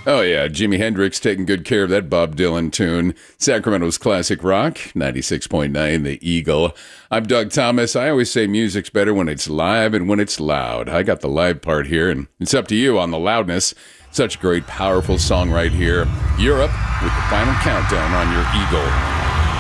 Oh, yeah, Jimi Hendrix taking good care of that Bob Dylan tune. Sacramento's classic rock, 96.9 The Eagle. I'm Doug Thomas. I always say music's better when it's live and when it's loud. I got the live part here, and it's up to you on the loudness. Such a great, powerful song right here. Europe with the final countdown on your Eagle.